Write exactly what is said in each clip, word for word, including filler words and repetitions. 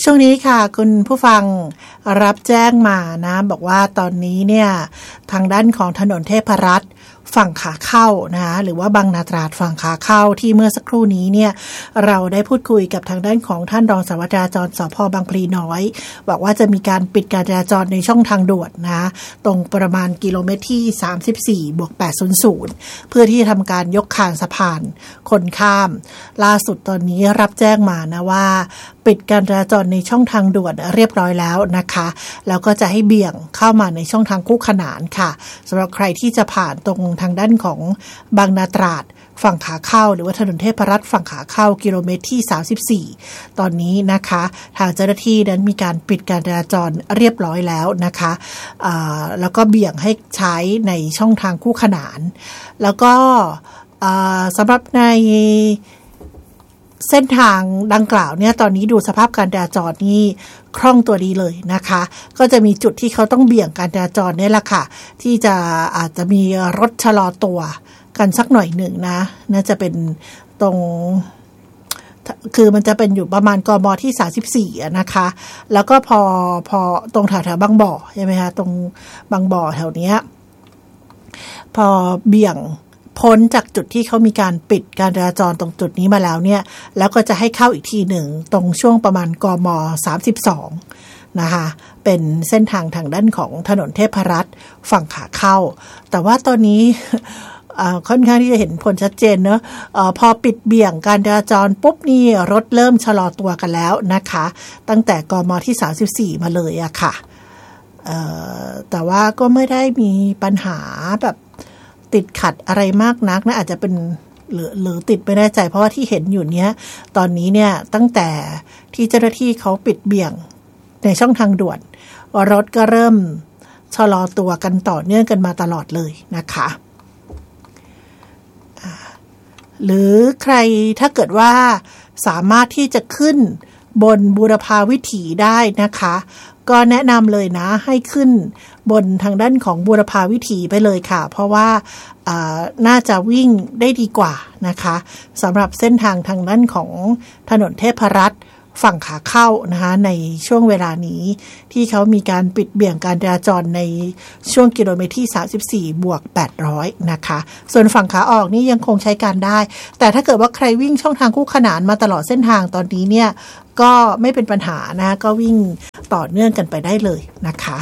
ช่วงนี้ค่ะคุณผู้ฟังรับแจ้งมานะบอกว่าตอนนี้เนี่ยทางด้านของถนนเทพรัตน์ฝั่งขาเข้านะคะหรือว่าบางนาตราดฝั่งขาเข้าที่เมื่อสักครู่นี้เนี่ยเราได้พูดคุยกับทางด้านของท่านรองสารวัตรจราจรสภ.บางพลีน้อยบอกว่าจะมีการปิดการจราจรในช่องทางด่วนนะตรงประมาณกิโลเมตรที่สามสิบสี่บวกแปดร้อยเพื่อที่จะทำการยกคานสะพานคนข้ามล่าสุดตอนนี้รับแจ้งมานะว่าปิดการจราจรในช่องทางด่วนเรียบร้อยแล้วนะคะแล้วก็จะให้เบี่ยงเข้ามาในช่องทางคู่ขนานค่ะสำหรับใครที่จะผ่านตรงทางด้านของบางนาตราดฝั่งขาเข้าหรือว่าถนนเทพรัตน์ฝั่งขาเข้ากิโลเมตรที่สามสิบสี่ตอนนี้นะคะทางเจ้าหน้าที่นั้นมีการปิดการจราจรเรียบร้อยแล้วนะคะแล้วก็เบี่ยงให้ใช้ในช่องทางคู่ขนานแล้วก็สำหรับในเส้นทางดังกล่าวเนี่ยตอนนี้ดูสภาพการจราจรนี่คล่องตัวดีเลยนะคะก็จะมีจุดที่เขาต้องเบี่ยงการจราจรนี่แหละค่ะที่จะอาจจะมีรถชะลอตัวกันสักหน่อยหนึ่งนะน่าจะเป็นตรงคือมันจะเป็นอยู่ประมาณกม.ที่สามสิบสี่นะคะแล้วก็พอพอตรงแถวๆบางบ่อใช่ไหมคะตรงบางบ่อแถวเนี้ยพอเบี่ยงพ้นจากจุดที่เขามีการปิดการจราจรตรงจุดนี้มาแล้วเนี่ยแล้วก็จะให้เข้าอีกทีหนึ่งตรงช่วงประมาณกม.สามสิบสองนะคะเป็นเส้นทางทางด้านของถนนเทพรัตน์ฝั่งขาเข้าแต่ว่าตอนนี้ค่อนข้างที่จะเห็นผลชัดเจนเนอะพอปิดเบี่ยงการจราจรปุ๊บนี่รถเริ่มชะลอตัวกันแล้วนะคะตั้งแต่กม.ที่สามสิบสี่มาเลยอะค่ะแต่ว่าก็ไม่ได้มีปัญหาแบบติดขัดอะไรมากนักนะอาจจะเป็นหรือหรือติดไม่แน่ใจเพราะว่าที่เห็นอยู่เนี้ยตอนนี้เนี่ยตั้งแต่ที่เจ้าหน้าที่เขาปิดเบี่ยงในช่องทางด่วนรถก็เริ่มชะลอตัวกันต่อเนื่องกันมาตลอดเลยนะคะหรือใครถ้าเกิดว่าสามารถที่จะขึ้นบนบูรพาวิถีได้นะคะก็แนะนำเลยนะให้ขึ้นบนทางด้านของบูรพาวิถีไปเลยค่ะเพราะว่าน่าจะวิ่งได้ดีกว่านะคะสำหรับเส้นทางทางด้านของถนนเทพรัตน์ฝั่งขาเข้านะคะในช่วงเวลานี้ที่เขามีการปิดเบี่ยงการจราจรในช่วงกิโลเมตรที่สามสิบสี่บวกแปดร้อยนะคะส่วนฝั่งขาออกนี่ยังคงใช้การได้แต่ถ้าเกิดว่าใครวิ่งช่องทางคู่ขนานมาตลอดเส้นทางตอนนี้เนี่ยก็ไม่เป็นปัญหานะก็วิ่งต่อเนื่องกันไปได้เลยนะคะ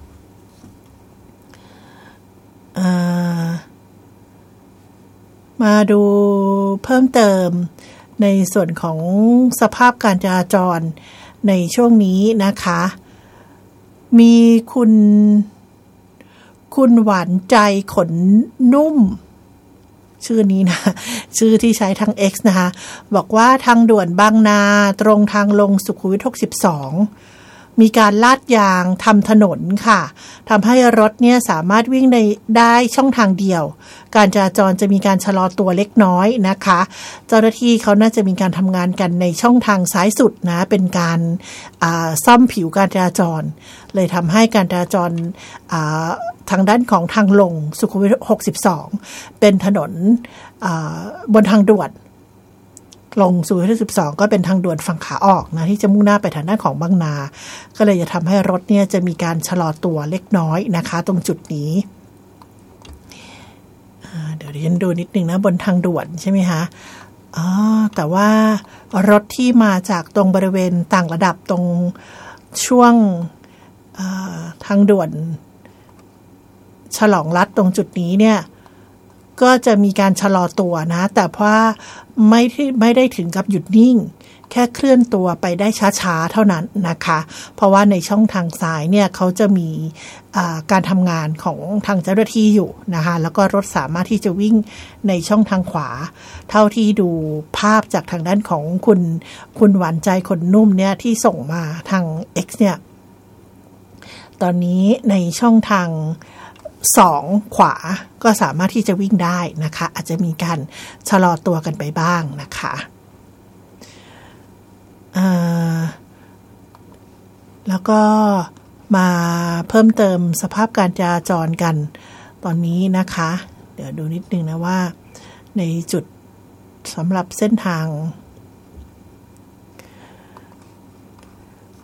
มาดูเพิ่มเติมในส่วนของสภาพการจราจรในช่วงนี้นะคะมีคุณคุณหวานใจขนนุ่มชื่อนี้นะชื่อที่ใช้ทาง X นะคะบอกว่าทางด่วนบางนาตรงทางลงสุขุมวิทหกสิบสองมีการลาดยางทำถนนค่ะทำให้รถเนี่ยสามารถวิ่งในได้ช่องทางเดียวการจราจรจะมีการชะลอตัวเล็กน้อยนะคะเจ้าหน้าที่เขาน่าจะมีการทำงานกันในช่องทางซ้ายสุดนะเป็นการซ่อมผิวการจราจรเลยทำให้การจราจรทางด้านของทางลงสุขุมวิทหกสิบสองเป็นถนนบนทางด่วนลงสู่ที่สิบสองก็เป็นทางด่วนฝั่งขาออกนะที่จะมุ่งหน้าไปทางด้านของบางนาก็เลยจะทำให้รถเนี่ยจะมีการชะลอตัวเล็กน้อยนะคะตรงจุดนี้เดี๋ยวดิฉันดูนิดนึงนะบนทางด่วนใช่ไหมคะอ๋อแต่ว่ารถที่มาจากตรงบริเวณต่างระดับตรงช่วงทางด่วนฉลองรัฐตรงจุดนี้เนี่ยก็จะมีการชะลอตัวนะแต่ว่าไม่ที่ไม่ได้ถึงกับหยุดนิ่งแค่เคลื่อนตัวไปได้ช้าๆเท่านั้นนะคะเพราะว่าในช่องทางซ้ายเนี่ยเขาจะมีการทำงานของทางเจ้าหน้าที่อยู่นะคะแล้วก็รถสามารถที่จะวิ่งในช่องทางขวาเท่าที่ดูภาพจากทางด้านของคุณคุณหวานใจคนนุ่มเนี่ยที่ส่งมาทาง X เนี่ยตอนนี้ในช่องทางสองขวาก็สามารถที่จะวิ่งได้นะคะอาจจะมีการชะลอตัวกันไปบ้างนะคะแล้วก็มาเพิ่มเติมสภาพการจราจรกันตอนนี้นะคะเดี๋ยวดูนิดนึงนะว่าในจุดสำหรับเส้นทาง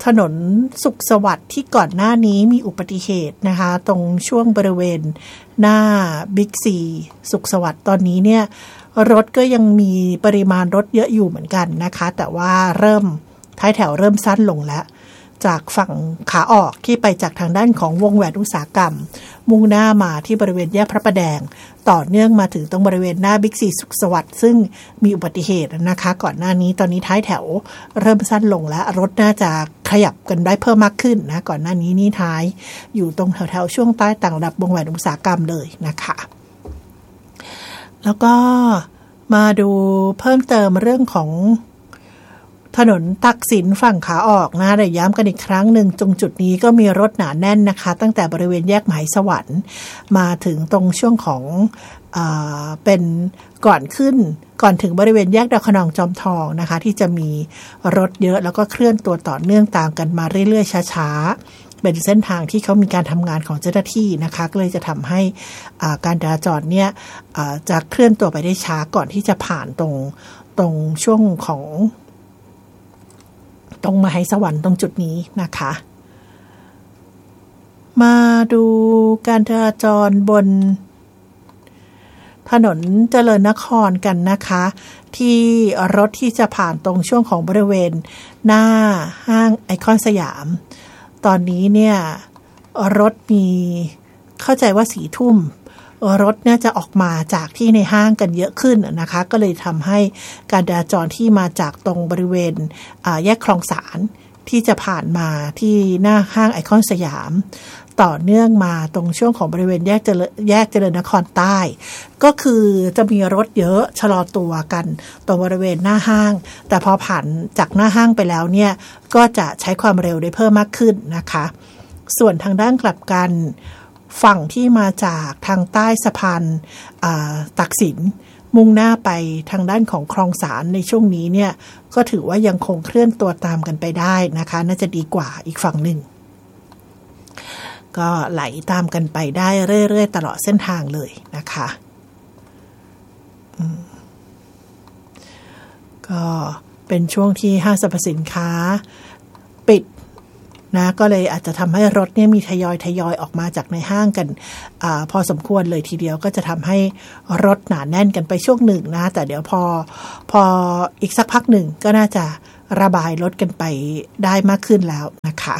ถนนสุขสวัสดิ์ที่ก่อนหน้านี้มีอุบัติเหตุนะคะตรงช่วงบริเวณหน้าบิ๊กซีสุขสวัสดิ์ตอนนี้เนี่ยรถก็ยังมีปริมาณรถเยอะอยู่เหมือนกันนะคะแต่ว่าเริ่มท้ายแถวเริ่มสั้นลงแล้วจากฝั่งขาออกที่ไปจากทางด้านของวงแหวนอุตสาหกรรมมุ่งหน้ามาที่บริเวณแยกพระประแดงต่อเนื่องมาถึงตรงบริเวณหน้าบิ๊กซีสุขสวัสดิ์ซึ่งมีอุบัติเหตุนะคะก่อนหน้านี้ตอนนี้ท้ายแถวเริ่มสั้นลงแล้วรถน่าจะขยับกันได้เพิ่มมากขึ้นนะก่อนหน้านี้นี่ท้ายอยู่ตรงแถวๆช่วงใต้ต่างระดับวงแหวนอุตสาหกรรมเลยนะคะแล้วก็มาดูเพิ่มเติมเรื่องของถนนตักสินฝั่งขาออกนะเดี๋ยวย้ำกันอีกครั้งหนึ่งตรงจุดนี้ก็มีรถหนาแน่นนะคะตั้งแต่บริเวณแยกมหาสวรรค์มาถึงตรงช่วงของเอ่อเป็นก่อนขึ้นก่อนถึงบริเวณแยกดาวขนองจอมทองนะคะที่จะมีรถเยอะแล้วก็เคลื่อนตัวต่อเนื่องตามกันมาเรื่อยๆช้าๆเป็นเส้นทางที่เขามีการทำงานของเจ้าหน้าที่นะคะก็เลยจะทำให้การจราจรเนี่ยจะเคลื่อนตัวไปได้ช้าก่อนที่จะผ่านตรงตรงช่วงของตรงมหาสวรรค์ตรงจุดนี้นะคะมาดูการจราจรบนถนนเจริญนครกันนะคะที่รถที่จะผ่านตรงช่วงของบริเวณหน้าห้างไอคอนสยามตอนนี้เนี่ยรถมีเข้าใจว่าสี่ทุ่มรถเนี่ยจะออกมาจากที่ในห้างกันเยอะขึ้นนะคะก็เลยทำให้การจราจรที่มาจากตรงบริเวณแยกคลองสานที่จะผ่านมาที่หน้าห้างไอคอนสยามต่อเนื่องมาตรงช่วงของบริเวณแยกเจริญแยกเจริญนครใต้ก็คือจะมีรถเยอะชะลอตัวกันตรงบริเวณหน้าห้างแต่พอผ่านจากหน้าห้างไปแล้วเนี่ยก็จะใช้ความเร็วได้เพิ่มมากขึ้นนะคะส่วนทางด้านกลับกันฝั่งที่มาจากทางใต้สะพานตักสินมุ่งหน้าไปทางด้านของคลองสานในช่วงนี้เนี่ยก็ถือว่ายังคงเคลื่อนตัวตามกันไปได้นะคะน่าจะดีกว่าอีกฝั่งหนึ่งก็ไหลตามกันไปได้เรื่อยๆตลอดเส้นทางเลยนะคะก็เป็นช่วงที่ห้างสรรพสินค้าปิดนะก็เลยอาจจะทำให้รถเนี่ยมีทยอยทยอยออกมาจากในห้างกันอาพอสมควรเลยทีเดียวก็จะทำให้รถหนาแน่นกันไปช่วงหนึ่งนะแต่เดี๋ยวพอพออีกสักพักหนึ่งก็น่าจะระบายรถกันไปได้มากขึ้นแล้วนะคะ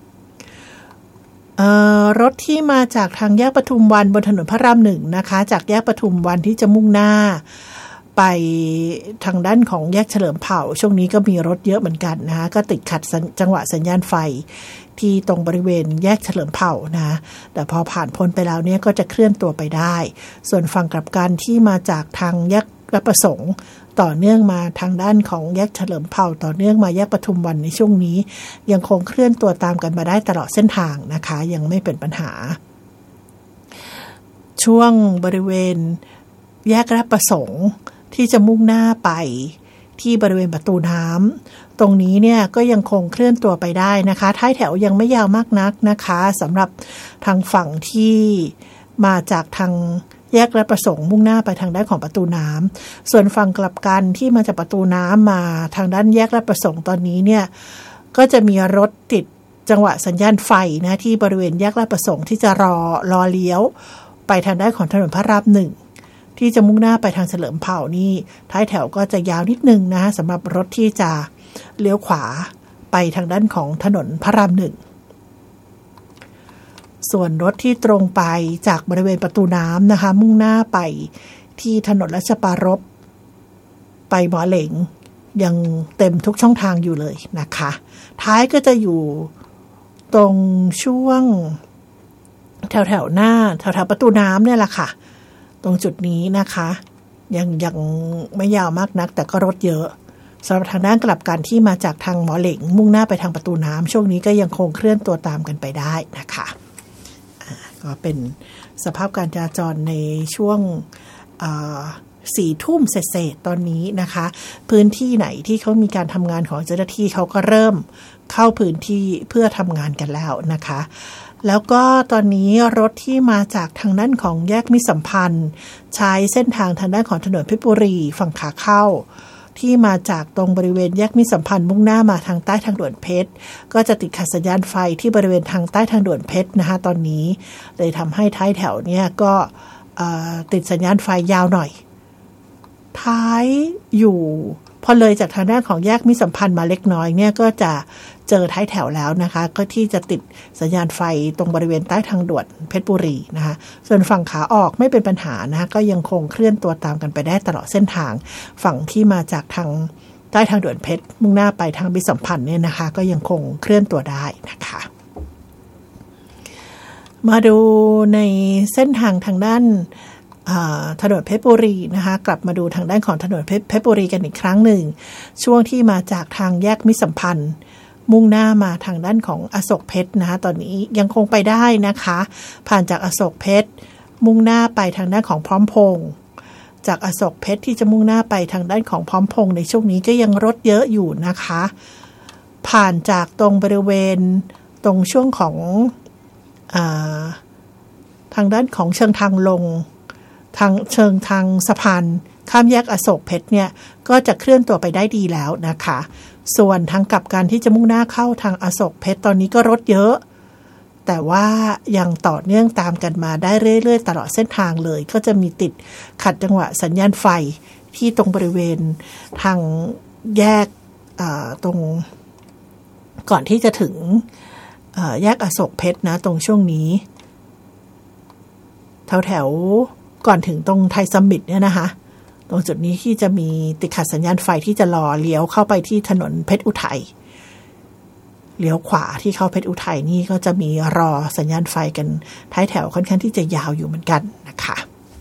รถที่มาจากทางแยกปทุมวันบนถนนพระรามหนึ่งนะคะจากแยกปทุมวันที่จะมุ่งหน้าไปทางด้านของแยกเฉลิมเผ่าช่วงนี้ก็มีรถเยอะเหมือนกันนะคะก็ติดขัดจังหวะสัญญาณไฟที่ตรงบริเวณแยกเฉลิมเผ่านะแต่พอผ่านพ้นไปแล้วเนี่ยก็จะเคลื่อนตัวไปได้ส่วนฝั่งกลับกันที่มาจากทางแยกรับประสงค์ต่อเนื่องมาทางด้านของแยกเฉลิมเผ่าต่อเนื่องมาแยกปทุมวันในช่วงนี้ยังคงเคลื่อนตัวตามกันมาได้ตลอดเส้นทางนะคะยังไม่เป็นปัญหาช่วงบริเวณแยกรับประสงค์ที่จะมุ่งหน้าไปที่บริเวณประตูน้ำตรงนี้เนี่ยก็ยังคงเคลื่อนตัวไปได้นะคะท้ายแถวยังไม่ยาวมากนักนะคะสำหรับทางฝั่งที่มาจากทางแยกรับประสงค์มุ่งหน้าไปทางด้านของประตูน้ำส่วนฝั่งกลับกันที่มาจากประตูน้ำมาทางด้านแยกรับประสงค์ตอนนี้เนี่ยก็จะมีรถติดจังหวะสัญญาณไฟนะที่บริเวณแยกรับประสงค์ที่จะรอรอเลี้ยวไปทางด้านของถนนพระรามหนึ่งที่จะมุ่งหน้าไปทางเฉลิมเผ่านี่ท้ายแถวก็จะยาวนิดนึงนะสำหรับรถที่จะเลี้ยวขวาไปทางด้านของถนนพระรามหนึ่งส่วนรถที่ตรงไปจากบริเวณประตูน้ำนะคะมุ่งหน้าไปที่ถนนรัชปารภไปหมอเหลงยังเต็มทุกช่องทางอยู่เลยนะคะท้ายก็จะอยู่ตรงช่วงแถวแถวหน้าแถวแถวประตูน้ำเนี่ยแหละค่ะตรงจุดนี้นะคะยังยังไม่ยาวมากนักแต่ก็รถเยอะสำหรับทางด้านกลับกันที่มาจากทางหมอเหลงมุ่งหน้าไปทางประตูน้ำช่วงนี้ก็ยังคงเคลื่อนตัวตามกันไปได้นะคะก็เป็นสภาพการจราจรในช่วงสี่ทุ่มเศษๆตอนนี้นะคะพื้นที่ไหนที่เขามีการทำงานของเจ้าหน้าที่เขาก็เริ่มเข้าพื้นที่เพื่อทำงานกันแล้วนะคะแล้วก็ตอนนี้รถที่มาจากทางด้านของแยกมิตรสัมพันธ์ใช้เส้นทางทางด้านของถนนเพชรบุรีฝั่งขาเข้าที่มาจากตรงบริเวณแยกมิตรสัมพันธ์มุ่งหน้ามาทางใต้ทางด่วนเพชรก็จะติดขัดสัญญาณไฟที่บริเวณทางใต้ทางด่วนเพชรนะคะตอนนี้เลยทำให้ท้ายแถวเนี่ยก็ติดสัญญาณไฟยาวหน่อยท้ายอยู่พอเลยจากทางด้านของแยกมิตรสัมพันธ์มาเล็กน้อยเนี่ยก็จะเจอท้ายแถวแล้วนะคะก็ที่จะติดสัญญาณไฟตรงบริเวณใต้ทางด่วนเพชรบุรีนะคะส่วนฝั่งขาออกไม่เป็นปัญหานะคะก็ยังคงเคลื่อนตัวตามกันไปได้ตลอดเส้นทางฝั่งที่มาจากทางใต้ทางด่วนเพชรมุ่งหน้าไปทางมิตรสัมพันธ์เนี่ยนะคะก็ยังคงเคลื่อนตัวได้นะคะมาดูในเส้นทางทางด้านถนนเพชรบุรีนะคะกลับมาดูทางด้านของถนนเพชรบุรีกันอีกครั้งหนึ่งช่วงที่มาจากทางแยกมิตรสัมพันธ์มุ่งหน้ามาทางด้านของอโศกเพชรนะคะตอนนี้ยังคงไปได้นะคะผ่านจากอโศกเพชรมุ่งหน้าไปทางด้านของพร้อมพงษ์จากอโศกเพชรที่จะมุ่งหน้าไปทางด้านของพร้อมพงษ์ในช่วงนี้ก็ยังรถเยอะอยู่นะคะผ่านจากตรงบริเวณตรงช่วงของอ่าทางด้านของเชิงทางลงทางเชิงทางสะพานข้ามแยกอโศกเพชรเนี่ยก็จะเคลื่อนตัวไปได้ดีแล้วนะคะส่วนทางกลับกันที่จะมุ่งหน้าเข้าทางอโศกเพชรตอนนี้ก็รถเยอะแต่ว่ายังต่อเนื่องตามกันมาได้เรื่อยๆตลอดเส้นทางเลยก็จะมีติดขัดจังหวะสัญญาณไฟที่ตรงบริเวณทางแยกตรงก่อนที่จะถึงแยกอโศกเพชรนะตรงช่วงนี้แถวๆก่อนถึงตรงไทยซัมมิตเนี่ยนะคะตรงจุดนี้ที่จะมีติดขัดสัญญาณไฟที่จะรอเลี้ยวเข้าไปที่ถนนเพชรอุทัยเลี้ยวขวาที่เข้าเพชรอุทัยนี่ก็จะมีรอสัญญาณไฟกันท้ายแถวค่อนข้างที่จะยาวอยู่เหมือนกันนะคะ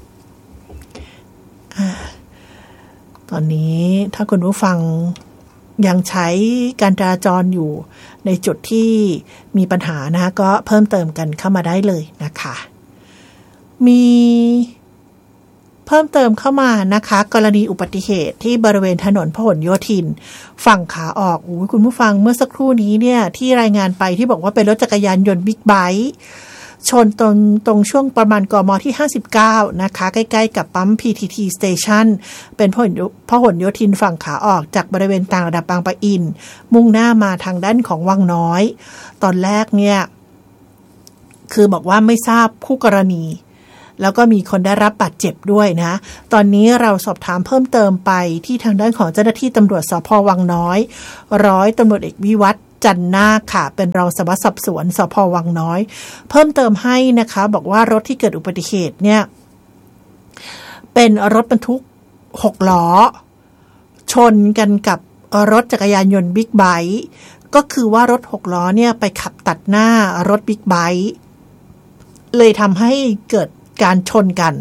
ตอนนี้ถ้าคุณผู้ฟังยังใช้การจราจรอยู่ในจุดที่มีปัญหานะคะก็เพิ่มเติมกันเข้ามาได้เลยนะคะมีเพิ่มเติมเข้ามานะคะกรณีอุบัติเหตุที่บริเวณถนนพหลโยธินฝั่งขาออกโอ้ยคุณผู้ฟังเมื่อสักครู่นี้เนี่ยที่รายงานไปที่บอกว่าเป็นรถจักรยานยนต์บิ๊กไบค์ชนตรงตรงช่วงประมาณกมที่ห้าสิบเก้านะคะใกล้ๆกับปั๊ม พี ที ที Station เป็นพหลพหลโยธินฝั่งขาออกจากบริเวณต่างระดับบางปะอินมุ่งหน้ามาทางด้านของวังน้อยตอนแรกเนี่ยคือบอกว่าไม่ทราบคู่กรณีแล้วก็มีคนได้รับบาดเจ็บด้วยนะตอนนี้เราสอบถามเพิ่มเติมไปที่ทางด้านของเจ้าหน้าที่ตำรวจสภ.วังน้อยร้อยตำรวจเอกวิวัฒน์จันนาคค่ะเป็นรองสารวัตรสอบสวนสภ.วังน้อยเพิ่มเติมให้นะคะบอกว่ารถที่เกิดอุบัติเหตุเนี่ยเป็นรถบรรทุกหกล้อชนกันกับรถจักรยานยนต์บิ๊กไบค์ก็คือว่ารถหกล้อเนี่ยไปขับตัดหน้ารถบิ๊กไบค์เลยทำให้เกิดการชนกัน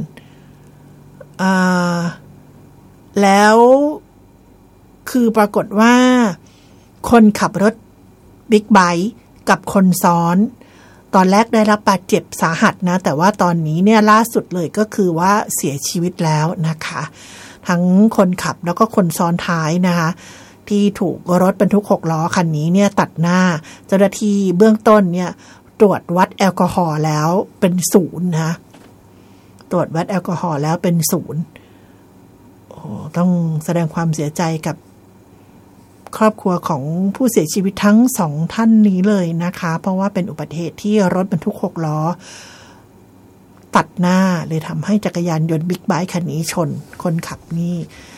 แล้วคือปรากฏว่าคนขับรถบิ๊กไบค์กับคนซ้อนตอนแรกได้รับบาดเจ็บสาหัสนะแต่ว่าตอนนี้เนี่ยล่าสุดเลยก็คือว่าเสียชีวิตแล้วนะคะทั้งคนขับแล้วก็คนซ้อนท้ายนะคะที่ถูกรถบรรทุกหกล้อคันนี้เนี่ยตัดหน้าเจ้าหน้าที่เบื้องต้นเนี่ยตรวจวัดแอลกอฮอล์แล้วเป็นศูนย์นะตรวจวัดแอลกอฮอล์แล้วเป็นศูนย์โอ้ต้องแสดงความเสียใจกับครอบครัวของผู้เสียชีวิตทั้งสองท่านนี้เลยนะคะเพราะว่าเป็นอุบัติเหตุที่รถบรรทุกหกล้อตัดหน้าเลยทำให้จักรยานยนต์บิ๊กไบค์คันนี้ชนคนขับนี่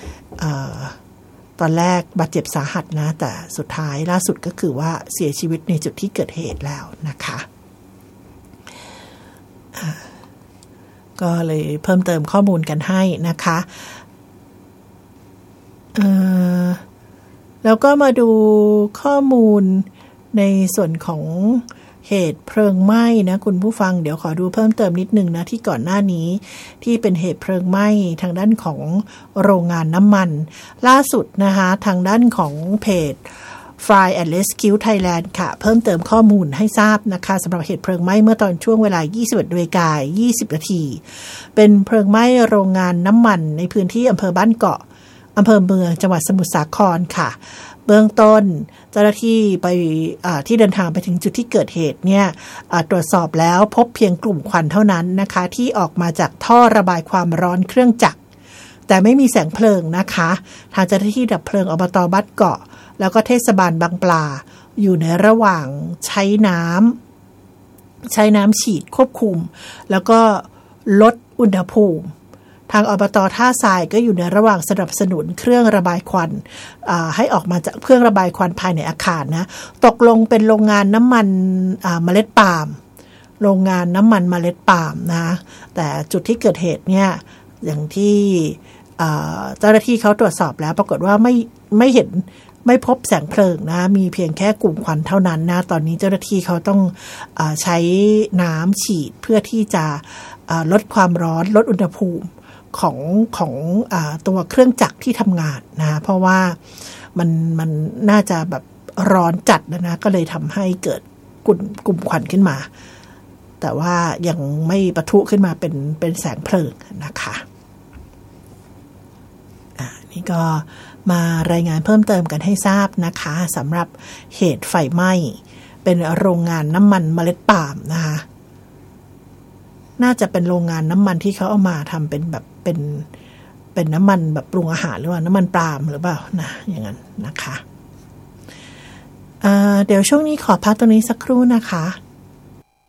ตอนแรกบาดเจ็บสาหัสนะแต่สุดท้ายล่าสุดก็คือว่าเสียชีวิตในจุดที่เกิดเหตุแล้วนะคะก็เลยเพิ่มเติมข้อมูลกันให้นะคะเอ่อแล้วก็มาดูข้อมูลในส่วนของเหตุเพลิงไหม้นะคุณผู้ฟังเดี๋ยวขอดูเพิ่มเติมนิดนึงนะที่ก่อนหน้านี้ที่เป็นเหตุเพลิงไหม้ทางด้านของโรงงานน้ำมันล่าสุดนะคะทางด้านของเพจFire and Rescue Thailand ค่ะเพิ่มเติมข้อมูลให้ทราบนะคะสำหรับเหตุเพลิงไหม้เมื่อตอนช่วงเวลา ยี่สิบเอ็ดนาฬิกายี่สิบนาทีเป็นเพลิงไหม้โรงงานน้ำมันในพื้นที่อำเภอบ้านเกาะอำเภอเมืองจังหวัดสมุทรสาครค่ะเบื้องต้นเจ้าหน้าที่ไปที่เดินทางไปถึงจุดที่เกิดเหตุเนี่ยตรวจสอบแล้วพบเพียงกลุ่มควันเท่านั้นนะคะที่ออกมาจากท่อระบายความร้อนเครื่องจักรแต่ไม่มีแสงเพลิงนะคะทางเจ้าหน้าที่ดับเพลิงอบต.บ้านเกาะแล้วก็เทศบาลบางปลาอยู่ในระหว่างใช้น้ำใช้น้ำฉีดควบคุมแล้วก็ลดอุณหภูมิทางอบต.ท่าทรายก็อยู่ในระหว่างสนับสนุนเครื่องระบายควันให้ออกมาจากเครื่องระบายควันภายในอาคารนะตกลงเป็นโรงงานน้ำมันเมล็ดปาล์มโรงงานน้ำมันเมล็ดปาล์มนะแต่จุดที่เกิดเหตุเนี่ยอย่างที่เจ้าหน้าที่เขาตรวจสอบแล้วปรากฏว่าไม่ไม่เห็นไม่พบแสงเพลิงนะมีเพียงแค่กลุ่มควันเท่านั้นนะตอนนี้เจ้าหน้าที่เขาต้องเอ่อใช้น้ำฉีดเพื่อที่จะลดความร้อนลดอุณหภูมิของของอ่าตัวเครื่องจักรที่ทำงานนะเพราะว่ามันมันน่าจะแบบร้อนจัดนะนะก็เลยทำให้เกิดกลุ่มกลุ่มควันขึ้นมาแต่ว่ายังไม่ปะทุขึ้นมาเป็นเป็นแสงเพลิงนะคะอ่านี่ก็มารายงานเพิ่มเติมกันให้ทราบนะคะสำหรับเหตุไฟไหม้เป็นโรงงานน้ำมันเมล็ดปาล์มนะคะน่าจะเป็นโรงงานน้ำมันที่เขาเอามาทำเป็นแบบเป็นเป็นน้ำมันแบบปรุงอาหารหรือว่าน้ำมันปาล์มหรือเปล่านะอย่างนั้นนะคะเดี๋ยวช่วงนี้ขอพักตรงนี้สักครู่นะคะ